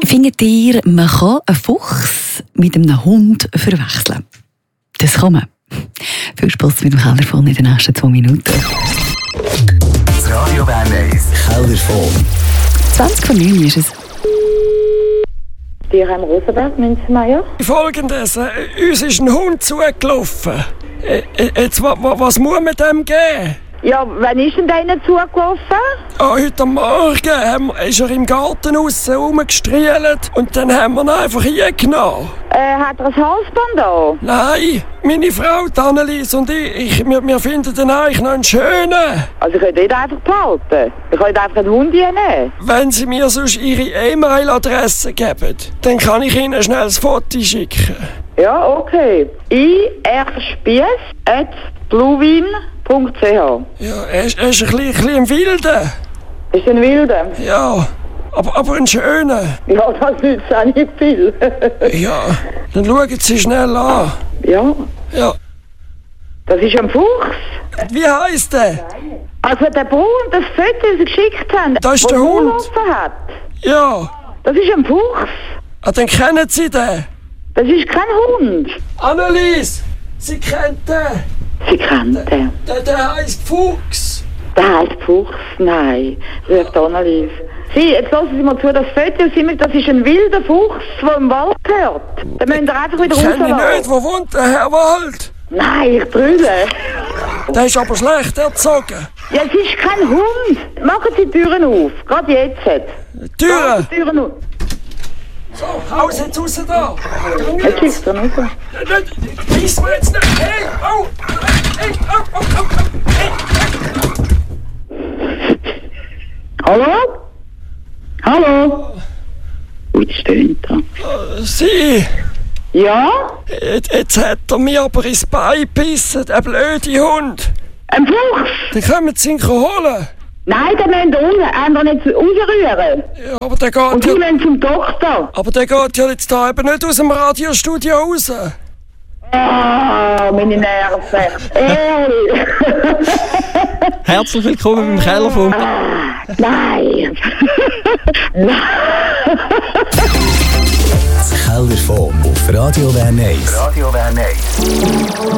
Findet ihr, man kann einen Fuchs mit einem Hund verwechseln? Das kann man. Viel Spaß mit dem Kellerfon in den nächsten 2 Minuten. Das Radio Bern 1 Kellerfon. 20:09 ist es. Tierheim Rosenberg, Münzenmeier. Folgendes, uns ist ein Hund zugelaufen. Jetzt, was muss man dem geben? Ja, wann ist denn der Ihnen zugelaufen? Heute Morgen ist er im Garten aussen rumgestrielt und dann haben wir ihn einfach hingenommen. Hat er ein Halsband an? Nein, meine Frau Annelies und wir finden den eigentlich noch einen schönen. Also ich könnte ihn einfach behalten. Ich könnte einfach einen Hund nehmen. Wenn Sie mir sonst Ihre E-Mail-Adresse geben, dann kann ich Ihnen schnell ein Foto schicken. Ja, okay. irspiess@bluewin.ch. Ja, er ist ein bisschen ein Wilder. Ist ein Wilder? Ja, aber ein schöner. Ja, das nützt auch nicht viel. Ja, dann schauen Sie schnell an. Ja, Ja. das ist ein Fuchs. Wie heisst der? Also der Bruder, das Foto, das Sie geschickt haben, Das ist wo der Hund. gelaufen hat. Ja. Das ist ein Fuchs. Ah, dann kennen Sie den. Das ist kein Hund. Annelies, Sie kennen den. Sie kennen den. Der heisst Fuchs. Der heisst Fuchs? Nein, ruft Annelies. Sie, jetzt lassen Sie mal zu, das Foto, das ist ein wilder Fuchs, der im Wald gehört. Den müsst ihr einfach wieder Kenn ich rauslassen. nicht. Wo wohnt der Herr Wald? Nein, ich brülle. Der ist aber schlecht erzogen. Ja, es ist kein Hund. Machen Sie die Türen auf, gerade jetzt. Türen. Machen Sie die Türen auf. So, Haus jetzt raus da. Jetzt schickt er raus. Reiss mir jetzt nicht. Hey, oh. Hey, oh, oh, oh, oh. Hey. Hallo? Hallo? Ui, stöhnt er. Sie. Ja? Jetzt hat er mir aber ins Bein gebissen, der blöde Hund. Ein Fuchs? Dann können Sie ihn holen. Nein, den müssen wir nicht rausrühren. Ja, aber der Und geht Sie ja... müssen zum Doktor. Aber der geht ja jetzt da eben nicht aus dem Radiostudio raus. Ah, meine Nerven. Ehrlich. Herzlich willkommen beim Kellerfon. Nein. Nein. Das Kellerfon auf Radio Bern 1. Radio Bern 1.